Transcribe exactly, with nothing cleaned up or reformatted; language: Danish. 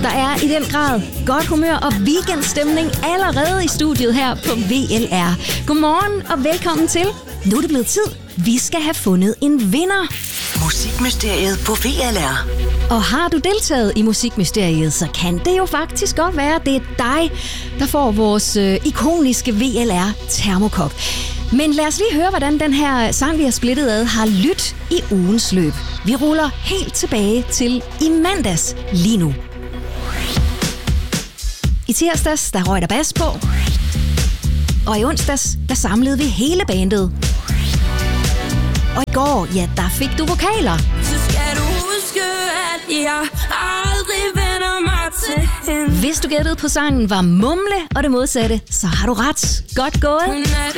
Der er i den grad godt humør og weekendstemning allerede i studiet her på V L R. Godmorgen og velkommen til. Nu er det blevet tid. Vi skal have fundet en vinder. Musikmysteriet på V L R. Og har du deltaget i Musikmysteriet, så kan det jo faktisk godt være, at det er dig, der får vores øh, ikoniske V L R termokop. Men lad os lige høre, hvordan den her sang, vi har splittet ad, har lyttet i ugens løb. Vi ruller helt tilbage til i mandags lige nu. I tirsdags, der røg der bas på. Og i onsdags, der samlede vi hele bandet. Og i går, ja, der fik du vokaler. Så skal du huske, at jeg aldrig vender mig til hende. Hvis du gættede på sangen var mumle og det modsatte, så har du ret. Godt gået.